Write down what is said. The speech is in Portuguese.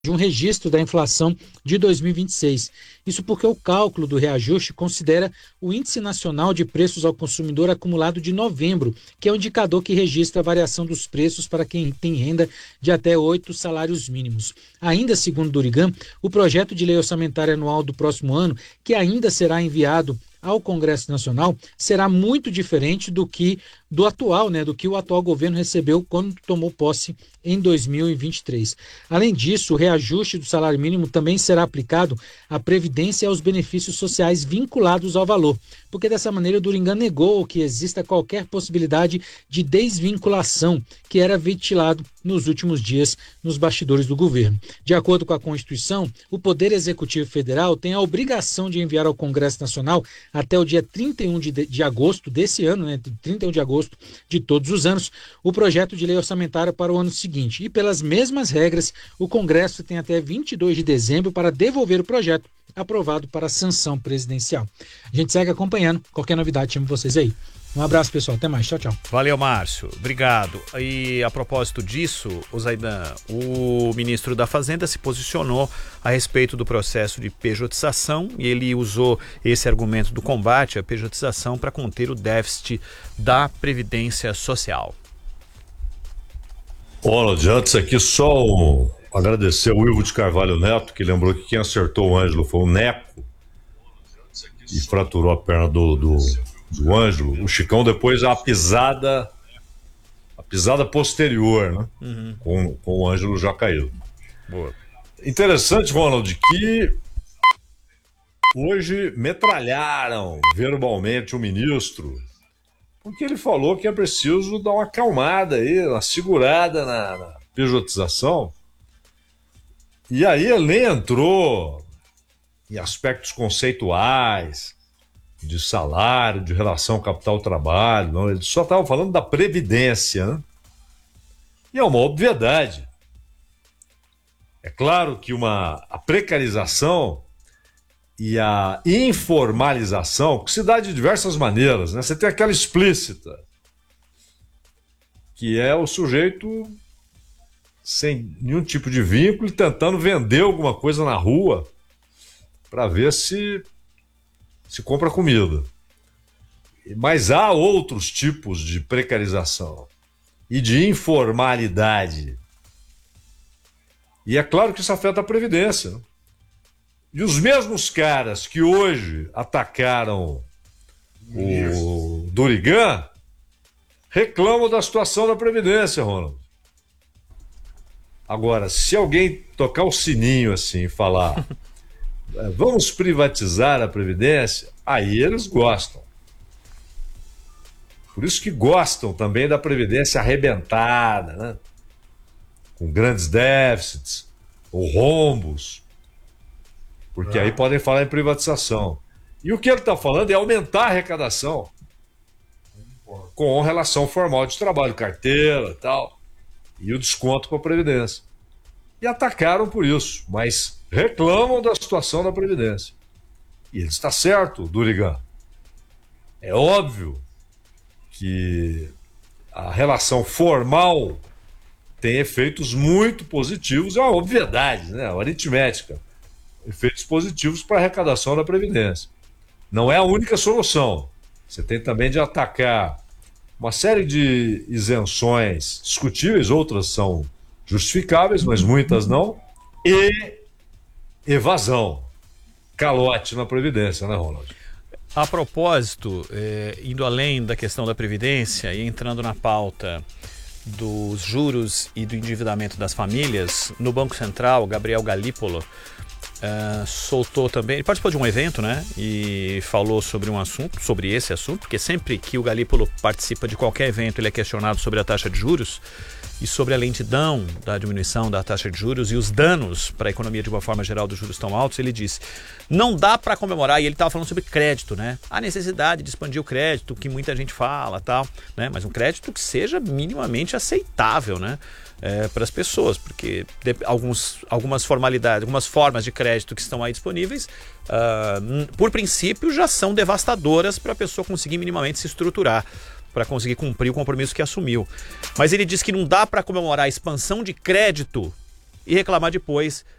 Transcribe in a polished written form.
de um registro da inflação de 2026. Isso porque o cálculo do reajuste considera o Índice Nacional de Preços ao Consumidor acumulado de novembro, que é o indicador que registra a variação dos preços para quem tem renda de até 8 salários mínimos. Ainda segundo Durigan, o projeto de lei orçamentária anual do próximo ano, que ainda será enviado ao Congresso Nacional, será muito diferente do que o atual governo recebeu quando tomou posse em 2023. Além disso, o reajuste do salário mínimo também será aplicado à previdência e aos benefícios sociais vinculados ao valor, porque dessa maneira o Durigan negou que exista qualquer possibilidade de desvinculação que era ventilado nos últimos dias nos bastidores do governo. De acordo com a Constituição, o Poder Executivo Federal tem a obrigação de enviar ao Congresso Nacional até o dia 31 de agosto desse ano, 31 de agosto de todos os anos, o projeto de lei orçamentária para o ano seguinte. E pelas mesmas regras, o Congresso tem até 22 de dezembro para devolver o projeto aprovado para sanção presidencial. A gente segue acompanhando. Qualquer novidade, chamo vocês aí. Um abraço, pessoal. Até mais. Tchau, tchau. Valeu, Márcio. Obrigado. E a propósito disso, Zaidan, o ministro da Fazenda se posicionou a respeito do processo de pejotização e ele usou esse argumento do combate à pejotização para conter o déficit da Previdência Social. Ronald, antes aqui só agradecer o Ivo de Carvalho Neto, que lembrou que quem acertou o Ângelo foi o Neco e fraturou a perna do Ângelo. O Chicão depois a pisada posterior, né? Com o Ângelo já caído. Boa. Interessante, Ronald, que hoje metralharam verbalmente o ministro, porque ele falou que é preciso dar uma acalmada aí, uma segurada na pejotização. E aí ele entrou em aspectos conceituais, de salário, de relação capital-trabalho, não, ele só estava falando da previdência, né? E é uma obviedade. É claro que a precarização e a informalização, que se dá de diversas maneiras, né? Você tem aquela explícita, que é o sujeito sem nenhum tipo de vínculo tentando vender alguma coisa na rua para ver se compra comida. Mas há outros tipos de precarização e de informalidade. E é claro que isso afeta a Previdência, né? E os mesmos caras que hoje atacaram o Durigan reclamam da situação da Previdência, Ronald. Agora, se alguém tocar o sininho assim e falar vamos privatizar a Previdência, aí eles gostam. Por isso que gostam também da Previdência arrebentada, né? Com grandes déficits ou rombos, porque aí podem falar em privatização. E o que ele está falando é aumentar a arrecadação com relação formal de trabalho, carteira e tal, e o desconto para a Previdência. E atacaram por isso, mas reclamam da situação da Previdência. E ele está certo, Durigan. É óbvio que a relação formal tem efeitos muito positivos, é uma obviedade, né? Uma aritmética. Efeitos positivos para a arrecadação da Previdência. Não é a única solução. Você tem também de atacar uma série de isenções discutíveis, outras são justificáveis, mas muitas não, e evasão, calote na Previdência, né, Ronald? A propósito, indo além da questão da Previdência e entrando na pauta dos juros e do endividamento das famílias, no Banco Central, Gabriel Galípolo soltou também, ele participou de um evento, né, e falou sobre esse assunto, porque sempre que o Galípolo participa de qualquer evento, ele é questionado sobre a taxa de juros e sobre a lentidão da diminuição da taxa de juros e os danos para a economia de uma forma geral dos juros tão altos. Ele disse, não dá para comemorar, e ele estava falando sobre crédito, né, a necessidade de expandir o crédito, que muita gente fala, tal, né, mas um crédito que seja minimamente aceitável, né, para as pessoas, porque algumas formalidades, algumas formas de crédito que estão aí disponíveis, por princípio, já são devastadoras para a pessoa conseguir minimamente se estruturar, para conseguir cumprir o compromisso que assumiu. Mas ele diz que não dá para comemorar a expansão de crédito e reclamar depois